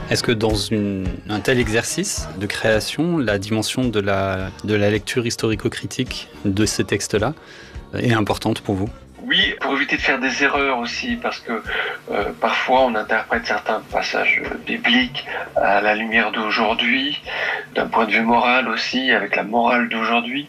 Est-ce que dans un tel exercice de création, la dimension de la lecture historico-critique de ces textes-là est importante pour vous ? Oui, pour éviter de faire des erreurs aussi, parce que parfois on interprète certains passages bibliques à la lumière d'aujourd'hui, d'un point de vue moral aussi, avec la morale d'aujourd'hui.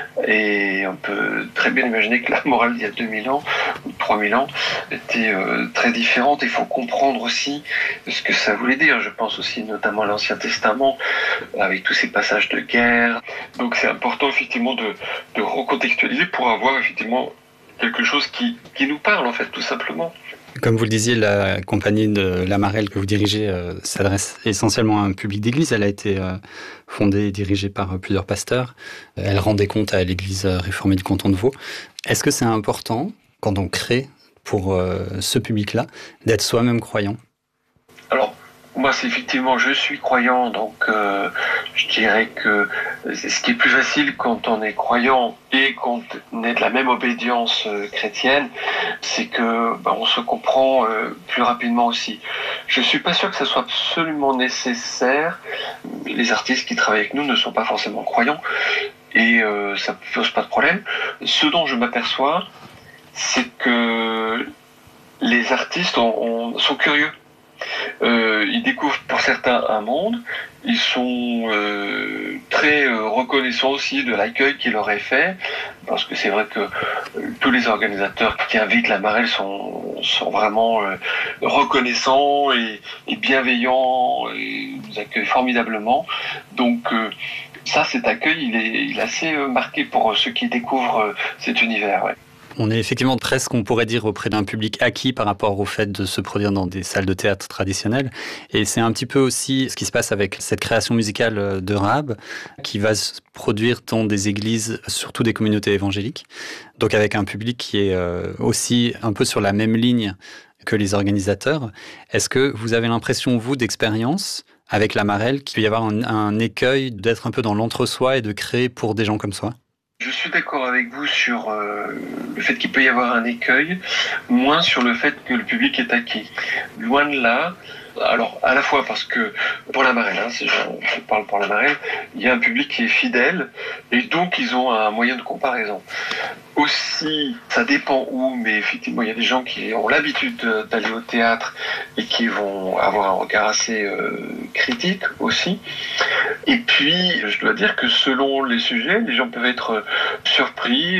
Et on peut très bien imaginer que la morale d'il y a 2000 ans ou 3000 ans était très différente. Il faut comprendre aussi ce que ça voulait dire. Je pense aussi notamment à l'Ancien Testament, avec tous ces passages de guerre. Donc c'est important effectivement de recontextualiser pour avoir effectivement quelque chose qui nous parle en fait, tout simplement. Comme vous le disiez, la compagnie de La Marelle que vous dirigez s'adresse essentiellement à un public d'église. Elle a été fondée et dirigée par plusieurs pasteurs. Elle rend des comptes à l'église réformée du canton de Vaud. Est-ce que c'est important, quand on crée pour ce public-là, d'être soi-même croyant ? Alors, moi, c'est effectivement, je suis croyant, donc je dirais que ce qui est plus facile quand on est croyant et qu'on est de la même obédience chrétienne, c'est que on se comprend plus rapidement aussi. Je suis pas sûr que ça soit absolument nécessaire. Les artistes qui travaillent avec nous ne sont pas forcément croyants et ça ne pose pas de problème. Ce dont je m'aperçois, c'est que les artistes sont curieux. Ils découvrent pour certains un monde, ils sont très reconnaissants aussi de l'accueil qui leur est fait, parce que c'est vrai que tous les organisateurs qui invitent La Marelle sont vraiment reconnaissants et bienveillants et nous accueillent formidablement. Donc cet accueil, il est assez marqué pour ceux qui découvrent cet univers. Ouais. On est effectivement presque, on pourrait dire, auprès d'un public acquis par rapport au fait de se produire dans des salles de théâtre traditionnelles. Et c'est un petit peu aussi ce qui se passe avec cette création musicale de Rahab, qui va se produire dans des églises, surtout des communautés évangéliques. Donc avec un public qui est aussi un peu sur la même ligne que les organisateurs. Est-ce que vous avez l'impression, vous, d'expérience avec La Marelle, qu'il peut y avoir un écueil d'être un peu dans l'entre-soi et de créer pour des gens comme soi ? Je suis d'accord avec vous sur le fait qu'il peut y avoir un écueil, moins sur le fait que le public est acquis. Loin de là, alors à la fois parce que pour La Marelle, si je parle pour La Marelle, il y a un public qui est fidèle et donc ils ont un moyen de comparaison. Aussi, ça dépend où, mais effectivement, il y a des gens qui ont l'habitude d'aller au théâtre et qui vont avoir un regard assez critique aussi. Et puis, je dois dire que selon les sujets, les gens peuvent être surpris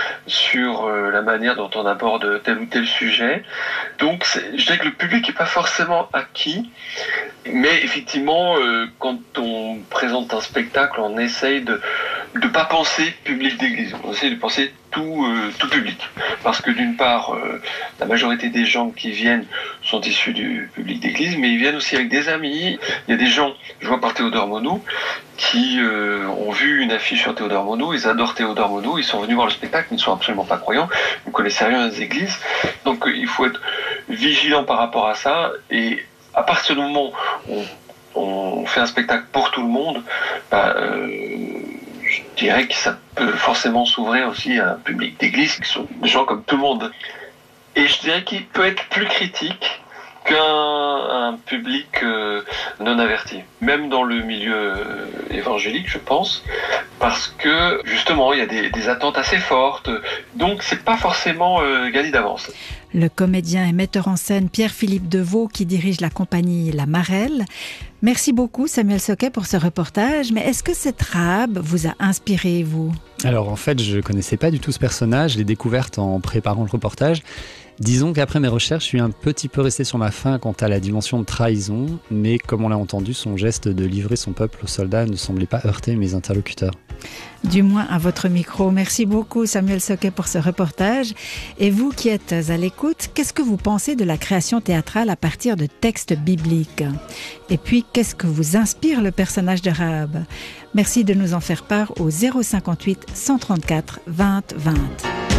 sur la manière dont on aborde tel ou tel sujet. Donc, je dirais que le public n'est pas forcément acquis, mais effectivement, quand on présente un spectacle, on essaye de ne pas penser public d'église, on essaye de penser tout public. Parce que d'une part, la majorité des gens qui viennent sont issus du public d'église, mais ils viennent aussi avec des amis. Il y a des gens, je vois par Théodore Monod, qui ont vu une affiche sur Théodore Monod, ils adorent Théodore Monod, ils sont venus voir le spectacle, ils ne sont absolument pas croyants, ils ne connaissent rien des églises. Donc il faut être vigilant par rapport à ça, et à partir du moment où on fait un spectacle pour tout le monde, je dirais que ça peut forcément s'ouvrir aussi à un public d'église qui sont des gens comme tout le monde. Et je dirais qu'il peut être plus critique qu'un public non averti, même dans le milieu évangélique, je pense, parce que justement il y a des attentes assez fortes, donc c'est pas forcément gagné d'avance. Le comédien et metteur en scène Pierre-Philippe Deveau, qui dirige la compagnie La Marelle. Merci beaucoup Samuel Soquet pour ce reportage, mais est-ce que cette Rahab vous a inspiré, vous ? Alors en fait, je ne connaissais pas du tout ce personnage, je l'ai découverte en préparant le reportage. Disons qu'après mes recherches, je suis un petit peu resté sur ma faim quant à la dimension de trahison, mais comme on l'a entendu, son geste de livrer son peuple aux soldats ne semblait pas heurter mes interlocuteurs. Du moins à votre micro. Merci beaucoup Samuel Soquet pour ce reportage. Et vous qui êtes à l'écoute, qu'est-ce que vous pensez de la création théâtrale à partir de textes bibliques ? Et puis, qu'est-ce que vous inspire le personnage de Rahab ? Merci de nous en faire part au 058 134 20 20.